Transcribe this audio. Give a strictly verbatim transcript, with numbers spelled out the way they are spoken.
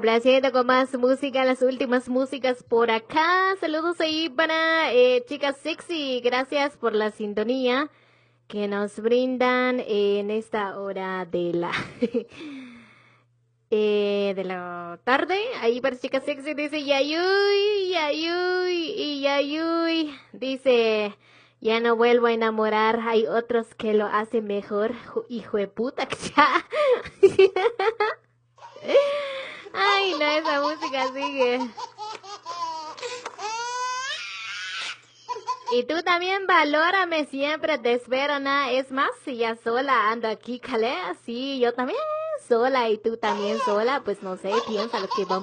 complaciendo con más música, las últimas músicas por acá. Saludos ahí para eh, chicas sexy. Gracias por la sintonía que nos brindan en esta hora de la eh, de la tarde. Ahí para chicas sexy dice Yayuy, Yayuy y Yayuy. Dice, ya no vuelvo a enamorar, hay otros que lo hacen mejor. Hijo de puta, ya. Ay, no, esa música sigue. Y tú también valórame siempre, te espero, nada. Es más, si ya sola ando aquí, calé, sí, yo también sola y tú también sola, pues no sé, piensa lo que vamos.